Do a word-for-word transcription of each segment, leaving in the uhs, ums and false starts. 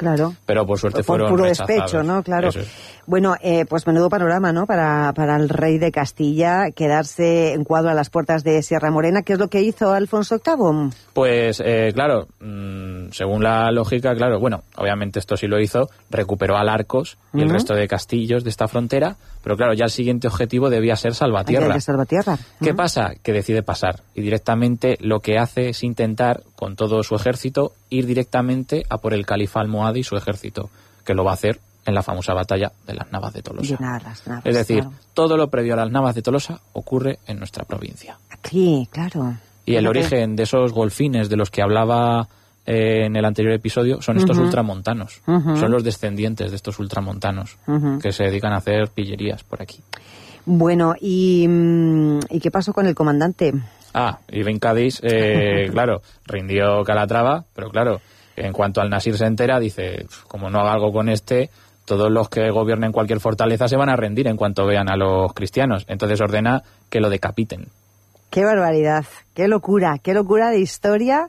Claro. Pero por suerte por fueron puro rechazados. despecho, ¿no? Claro. Eso es. Bueno, eh, pues menudo panorama, ¿no? Para, para el rey de Castilla quedarse en cuadro a las puertas de Sierra Morena. ¿Qué es lo que hizo Alfonso octavo? Pues, eh, claro, mmm, según la lógica, claro, bueno, obviamente esto sí lo hizo, recuperó Alarcos y uh-huh. el resto de castillos de esta frontera, pero claro, ya el siguiente objetivo debía ser Salvatierra. De Salvatierra. ¿Qué uh-huh. pasa? Que decide pasar y directamente lo que hace es intentar, con todo su ejército, ir directamente a por el califa almohade y su ejército, que lo va a hacer en la famosa batalla de las Navas de Tolosa. De las Navas, es decir, claro. todo lo previo a las Navas de Tolosa ocurre en nuestra provincia. Aquí, claro. Y el origen de esos golfines de los que hablaba eh, en el anterior episodio son estos uh-huh. ultramontanos. Uh-huh. Son los descendientes de estos ultramontanos uh-huh. que se dedican a hacer pillerías por aquí. Bueno, ¿y, ¿y qué pasó con el comandante? Ah, Ibn Cádiz, eh, claro, rindió Calatrava, pero claro, en cuanto al Nasir se entera, dice, como no haga algo con este, todos los que gobiernen cualquier fortaleza se van a rendir en cuanto vean a los cristianos. Entonces ordena que lo decapiten. ¡Qué barbaridad! ¡Qué locura! ¡Qué locura de historia!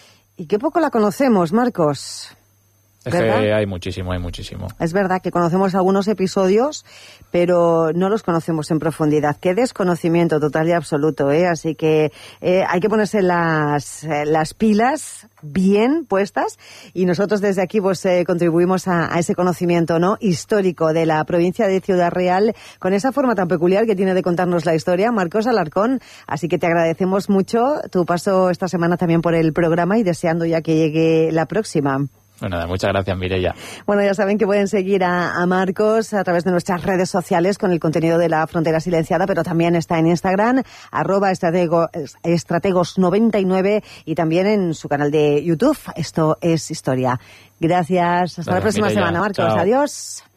Y qué poco la conocemos, Marcos. Es ¿verdad? que hay muchísimo, hay muchísimo. Es verdad que conocemos algunos episodios, pero no los conocemos en profundidad. Qué desconocimiento total y absoluto, ¿eh? Así que eh, hay que ponerse las, eh, las pilas bien puestas y nosotros desde aquí pues eh, contribuimos a, a ese conocimiento, ¿no?, histórico de la provincia de Ciudad Real, con esa forma tan peculiar que tiene de contarnos la historia, Marcos Alarcón. Así que te agradecemos mucho tu paso esta semana también por el programa y deseando ya que llegue la próxima. Bueno, nada, muchas gracias, Mireia. Bueno, ya saben que pueden seguir a, a Marcos a través de nuestras redes sociales con el contenido de La Frontera Silenciada, pero también está en Instagram, arroba estratego, estrategos noventa y nueve, y también en su canal de YouTube. Esto es Historia. Gracias. Hasta gracias, la próxima Mireia. Semana, Marcos. Chao. Adiós.